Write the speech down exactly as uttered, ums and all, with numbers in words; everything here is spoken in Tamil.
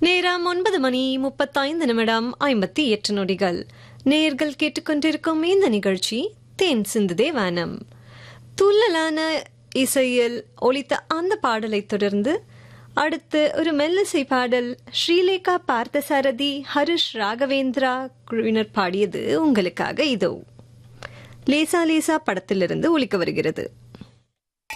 நேரம் ஒன்பது மணி முப்பத்தைந்து நிமிடம் ஐம்பத்தி எட்டு நொடிகள். நேர்கள் கேட்டுக்கொண்டிருக்கும் இந்த நிகழ்ச்சி தேன் சிந்துதே வானம். துள்ளலான இசையில் ஒலித்த அந்த பாடலை தொடர்ந்து அடுத்து ஒரு மெல்லிசை பாடல் ஸ்ரீலேகா பார்த்தசாரதி, ஹரிஷ் ராகவேந்திரா குழுவினர் பாடியது உங்களுக்காக இதோ. லேசா லேசா படத்திலிருந்து ஒலிக்க வருகிறது.